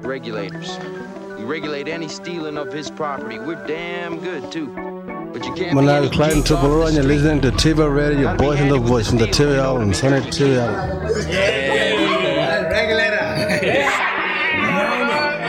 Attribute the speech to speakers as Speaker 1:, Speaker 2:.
Speaker 1: Regulators. We regulate any stealing of his property. We're damn good, too. But you can't
Speaker 2: Manal Klein Triple and you're listening to TV Radio, Boys in the Voice, in the TV Island, Sonic TV Island.
Speaker 3: Yeah, regulator.